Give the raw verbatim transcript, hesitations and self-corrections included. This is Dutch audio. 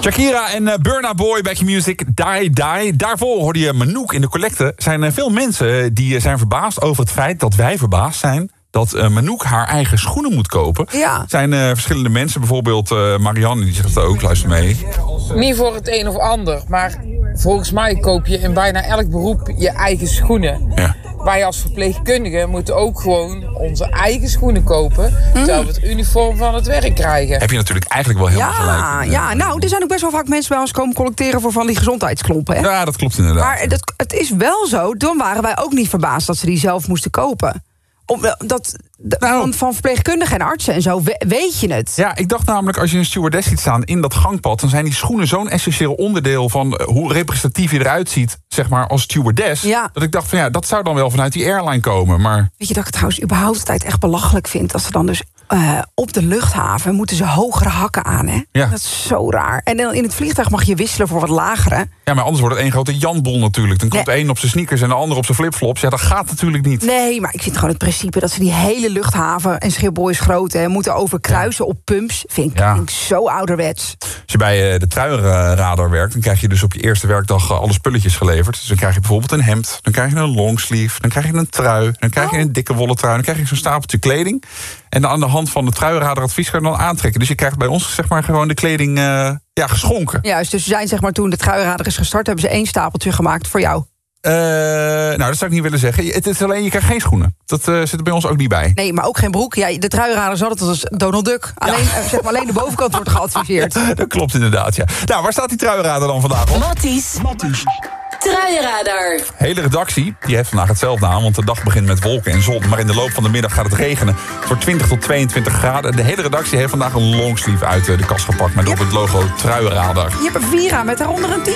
Shakira en uh, Burna Boy, Back in Music, Die Die. Daarvoor hoorde je Manouk in de collecte. Er zijn uh, veel mensen die uh, zijn verbaasd over het feit dat wij verbaasd zijn dat uh, Manouk haar eigen schoenen moet kopen. Ja. Er zijn uh, verschillende mensen, bijvoorbeeld uh, Marianne, die zegt dat ook, luister mee. Niet voor het een of ander, maar volgens mij koop je in bijna elk beroep je eigen schoenen. Ja. Wij als verpleegkundigen moeten ook gewoon onze eigen schoenen kopen, terwijl we het uniform van het werk krijgen. Heb je natuurlijk eigenlijk wel helemaal Ja, gelijk. ja, nou, er zijn ook best wel vaak mensen bij ons komen collecteren voor van die gezondheidsklompen. Hè? Ja, dat klopt inderdaad. Maar dat, het is wel zo, dan waren wij ook niet verbaasd dat ze die zelf moesten kopen. Om, dat, de, Nou. van, van verpleegkundigen en artsen en zo, we, weet je het. Ja, ik dacht namelijk, als je een stewardess ziet staan in dat gangpad, dan zijn die schoenen zo'n essentieel onderdeel van uh, hoe representatief je eruit ziet, zeg maar, als stewardess. Ja. Dat ik dacht van ja, dat zou dan wel vanuit die airline komen. Maar Weet je dat ik het trouwens überhaupt altijd echt belachelijk vind, dat ze dan dus uh, op de luchthaven moeten ze hogere hakken aan, hè? Ja. Dat is zo raar. En dan in het vliegtuig mag je wisselen voor wat lagere. ja, maar anders wordt het één grote janbol natuurlijk. Dan komt de Nee. een op zijn sneakers en de ander op zijn flipflops. Ja, dat gaat natuurlijk niet. Nee, maar ik vind gewoon het principe dat ze die hele luchthaven, en Schiphol is groot, hè, moeten overkruisen op pumps. Vind ik, Ja. vind ik zo ouderwets. Als je bij uh, de truienradar werkt, dan krijg je dus op je eerste werkdag uh, alle spulletjes geleverd. Dus dan krijg je bijvoorbeeld een hemd, dan krijg je een longsleeve, dan krijg je een trui, dan krijg je Oh. een dikke wollen trui, dan krijg je zo'n stapeltje kleding. En dan aan de hand van de truienradaradvies kan je dan aantrekken. Dus je krijgt bij ons zeg maar gewoon de kleding uh, ja, geschonken. Juist, dus ze zijn zeg maar toen de truienradar is gestart, hebben ze één stapeltje gemaakt voor jou. Uh, nou, dat zou ik niet willen zeggen. Het is alleen, je krijgt geen schoenen. Dat uh, zit er bij ons ook niet bij. Nee, maar ook geen broek. Ja, de truienradar zat het als Donald Duck. Alleen, eh, zeg maar, alleen de bovenkant wordt geadviseerd. Dat klopt inderdaad, ja. Nou, waar staat die truienradar dan vandaag op? Matties. Truienradar. Hele redactie, die heeft vandaag hetzelfde aan, want de dag begint met wolken en zon. Maar in de loop van de middag gaat het regenen. Het wordt twintig tot tweeëntwintig graden. De hele redactie heeft vandaag een longsleeve uit uh, de kast gepakt met op het logo Truienradar. Je hebt een Vira met daaronder een